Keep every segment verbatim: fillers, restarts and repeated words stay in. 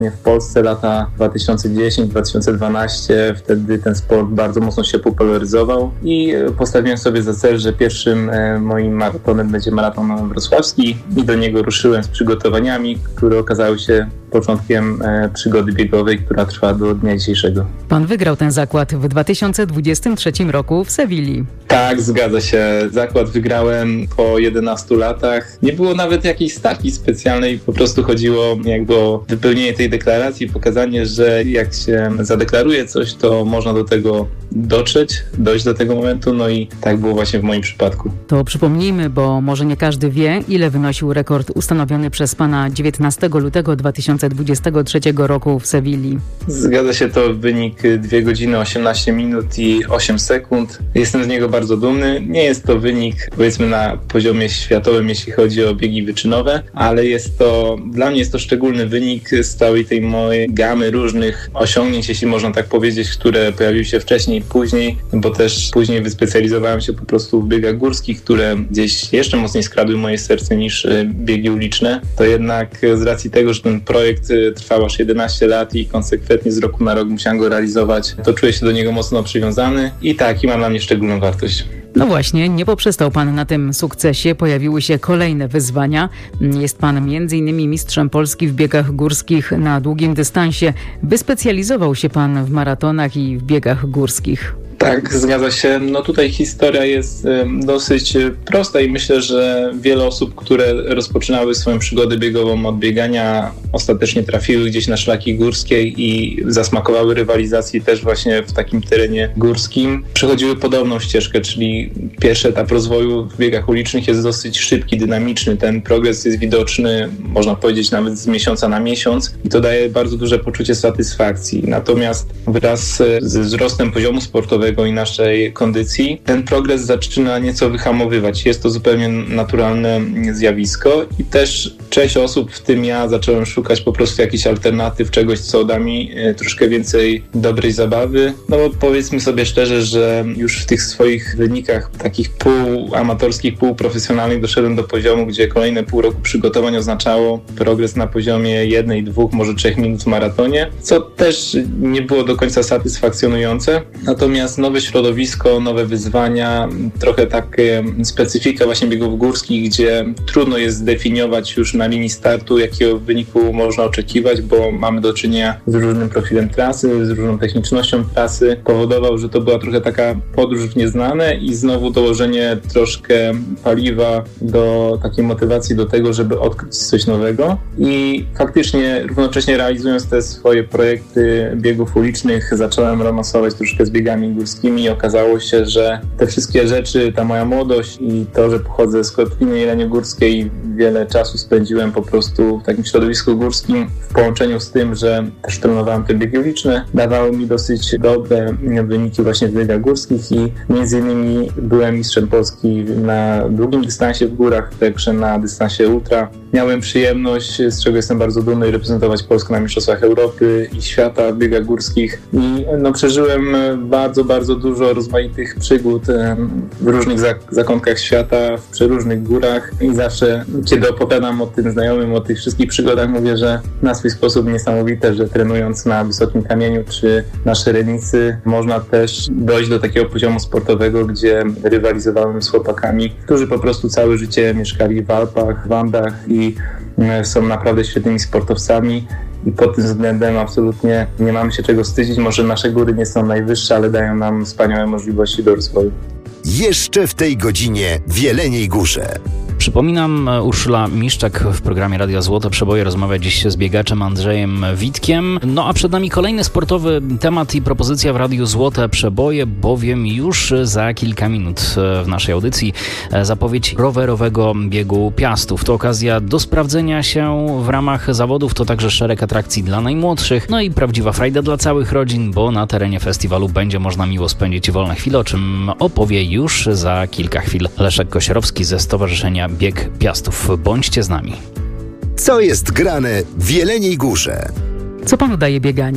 w Polsce lata dwa tysiące dziesiąty do dwa tysiące dwunastego. Wtedy ten sport bardzo mocno się popularyzował i postawiłem sobie za cel, że pierwszym moim maratonem będzie maraton wrocławski i do niego ruszyłem z przygotowaniami, które okazały się początkiem przygody biegowej, która trwa do dnia dzisiejszego. Pan wygrał ten zakład w dwa tysiące dwudziestym trzecim roku w Sewilli. Tak, zgadza się. Zakład wygrałem po jedenastu latach. Nie było nawet jakiejś stawki specjalnej, po prostu chodziło jakby o wypełnienie tej deklaracji, pokazanie, że jak się zadeklaruje coś, to można do tego dotrzeć, dojść do tego momentu, no i tak było właśnie w moim przypadku. To przypomnijmy, bo może nie każdy wie, ile wynosił rekord ustanowiony przez pana dziewiętnastego lutego dwa tysiące dwudziestego trzeciego roku w Sewilli. Zgadza się, to wynik dwie godziny osiemnaście minut i osiem sekund. Jestem z niego bardzo dumny. Nie jest to wynik, powiedzmy, na poziomie światowym, jeśli chodzi o biegi wyczynowe, ale jest to, dla mnie jest to szczególny wynik z całej tej mojej gamy różnych osiągnięć, jeśli można tak powiedzieć, które pojawiły się wcześniej i później, bo też później wyspecjalizowałem się po prostu w biegach górskich, które gdzieś jeszcze mocniej skradły moje serce niż biegi uliczne. To jednak z racji tego, że ten projekt trwał aż jedenaście lat i konsekwentnie z roku na rok musiałem go realizować, to czuję się do niego mocno przywiązany i tak, i ma dla mnie szczególną wartość. No właśnie, nie poprzestał pan na tym sukcesie, pojawiły się kolejne wyzwania. Jest pan między innymi mistrzem Polski w biegach górskich na długim dystansie. Wyspecjalizował się pan w maratonach i w biegach górskich. Tak, zgadza się. No tutaj historia jest dosyć prosta i myślę, że wiele osób, które rozpoczynały swoją przygodę biegową od biegania, ostatecznie trafiły gdzieś na szlaki górskie i zasmakowały rywalizacji też właśnie w takim terenie górskim. Przechodziły podobną ścieżkę, czyli pierwszy etap rozwoju w biegach ulicznych jest dosyć szybki, dynamiczny. Ten progres jest widoczny, można powiedzieć, nawet z miesiąca na miesiąc i to daje bardzo duże poczucie satysfakcji. Natomiast wraz ze wzrostem poziomu sportowego i naszej kondycji, ten progres zaczyna nieco wyhamowywać. Jest to zupełnie naturalne zjawisko i też część osób, w tym ja, zacząłem szukać po prostu jakichś alternatyw, czegoś, co da mi troszkę więcej dobrej zabawy. No bo powiedzmy sobie szczerze, że już w tych swoich wynikach takich półamatorskich, półprofesjonalnych doszedłem do poziomu, gdzie kolejne pół roku przygotowań oznaczało progres na poziomie jednej, dwóch, może trzech minut w maratonie, co też nie było do końca satysfakcjonujące. Natomiast nowe środowisko, nowe wyzwania, trochę takie specyfika właśnie biegów górskich, gdzie trudno jest zdefiniować już na linii startu, jakiego wyniku można oczekiwać, bo mamy do czynienia z różnym profilem trasy, z różną technicznością trasy, powodował, że to była trochę taka podróż w nieznane i znowu dołożenie troszkę paliwa do takiej motywacji do tego, żeby odkryć coś nowego. I faktycznie równocześnie realizując te swoje projekty biegów ulicznych, zacząłem romansować troszkę z biegami górskimi i okazało się, że te wszystkie rzeczy, ta moja młodość i to, że pochodzę z Kotliny Jeleniogórskiej i wiele czasu spędziłem po prostu w takim środowisku górskim w połączeniu z tym, że też trenowałem te biegi uliczne, dawało mi dosyć dobre wyniki właśnie w biegach górskich i między innymi byłem mistrzem Polski na długim dystansie w górach, także na dystansie ultra. Miałem przyjemność, z czego jestem bardzo dumny, reprezentować Polskę na Mistrzostwach Europy i świata w biegach górskich i no, przeżyłem bardzo, bardzo dużo rozmaitych przygód w różnych zakątkach świata, w przeróżnych górach i zawsze, kiedy opowiadam o tym znajomym, o tych wszystkich przygodach, mówię, że na swój sposób niesamowite, że trenując na Wysokim Kamieniu czy na Szerenicy można też dojść do takiego poziomu sportowego, gdzie rywalizowałem z chłopakami, którzy po prostu całe życie mieszkali w Alpach, w Andach i są naprawdę świetnymi sportowcami. I pod tym względem absolutnie nie mamy się czego wstydzić. Może nasze góry nie są najwyższe, ale dają nam wspaniałe możliwości do rozwoju. Jeszcze w tej godzinie w Jeleniej Górze. Przypominam, Urszula Miszczak w programie Radio Złote Przeboje rozmawia dziś z biegaczem Andrzejem Witkiem. No a przed nami kolejny sportowy temat i propozycja w Radiu Złote Przeboje, bowiem już za kilka minut w naszej audycji zapowiedź rowerowego biegu Piastów. To okazja do sprawdzenia się w ramach zawodów, to także szereg atrakcji dla najmłodszych, no i prawdziwa frajda dla całych rodzin, bo na terenie festiwalu będzie można miło spędzić wolne chwile, o czym opowie już za kilka chwil Leszek Kosierowski ze Stowarzyszenia Bieg Piastów. Bądźcie z nami. Co jest grane w Jeleniej Górze? Co panu daje bieganie?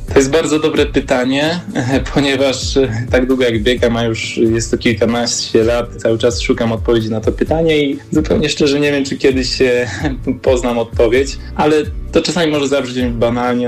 To jest bardzo dobre pytanie, ponieważ tak długo jak biegam, a już jest to kilkanaście lat, cały czas szukam odpowiedzi na to pytanie i zupełnie szczerze nie wiem, czy kiedyś poznam odpowiedź, ale to czasami może zabrzmieć banalnie.